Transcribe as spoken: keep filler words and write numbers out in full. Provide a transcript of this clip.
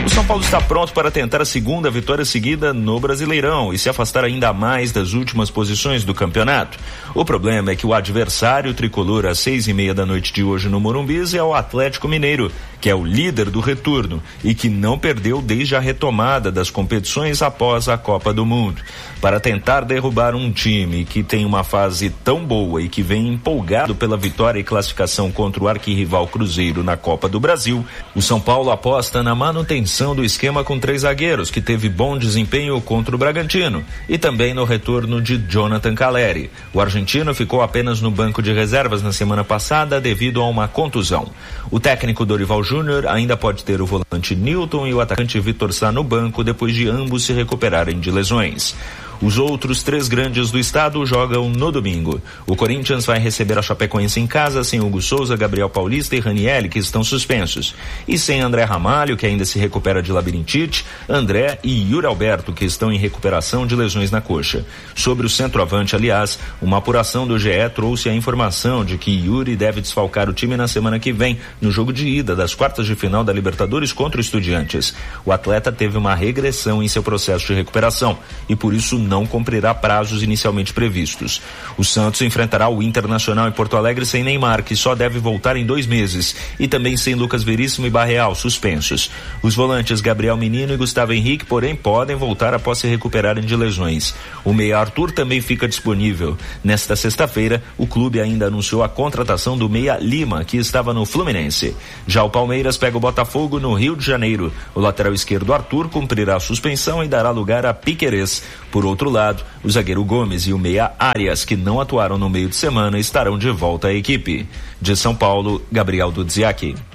O São Paulo está pronto para tentar a segunda vitória seguida no Brasileirão e se afastar ainda mais das últimas posições do campeonato. O problema é que o adversário tricolor às seis e meia da noite de hoje no Morumbi é o Atlético Mineiro, que é o líder do retorno e que não perdeu desde a retomada das competições após a Copa do Mundo. Para tentar derrubar um time que tem uma fase tão boa e que vem empolgado pela vitória e classificação contra o arquirrival Cruzeiro na Copa do Brasil, o São Paulo aposta na manutenção do esquema com três zagueiros, que teve bom desempenho contra o Bragantino, e também no retorno de Jonathan Calleri. O argentino ficou apenas no banco de reservas na semana passada devido a uma contusão. O técnico Dorival Júnior ainda pode ter o volante Nilton e o atacante Vitor Sá no banco depois de ambos se recuperarem de lesões. Os outros três grandes do estado jogam no domingo. O Corinthians vai receber a Chapecoense em casa sem Hugo Souza, Gabriel Paulista e Ranieri, que estão suspensos. E sem André Ramalho, que ainda se recupera de labirintite, André e Yuri Alberto, que estão em recuperação de lesões na coxa. Sobre o centroavante, aliás, uma apuração do G E trouxe a informação de que Yuri deve desfalcar o time na semana que vem, no jogo de ida das quartas de final da Libertadores contra o Estudiantes. O atleta teve uma regressão em seu processo de recuperação e por isso não cumprirá prazos inicialmente previstos. O Santos enfrentará o Internacional em Porto Alegre sem Neymar, que só deve voltar em dois meses, e também sem Lucas Veríssimo e Barreal, suspensos. Os volantes Gabriel Menino e Gustavo Henrique, porém, podem voltar após se recuperarem de lesões. O meia Arthur também fica disponível. Nesta sexta-feira, o clube ainda anunciou a contratação do meia Lima, que estava no Fluminense. Já o Palmeiras pega o Botafogo no Rio de Janeiro. O lateral esquerdo Arthur cumprirá a suspensão e dará lugar a Piquerez. Por outro lado, o zagueiro Gomes e o meia Arias, que não atuaram no meio de semana, estarão de volta à equipe. De São Paulo, Gabriel Dudziak.